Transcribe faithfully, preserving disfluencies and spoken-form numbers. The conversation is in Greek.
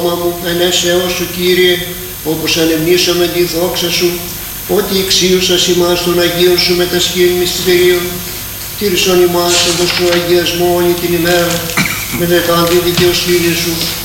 μου, ενέσεώς σου, Κύριε, όπως ανεμνήσαμε τη δόξα σου, ότι εξίουσας ημάς των Αγίων σου με τα σχήν μυστηρίων, τήρησον ημάς τον σου αγιασμό όλη την ημέρα, με νεκάν τη δικαιοσύνη σου,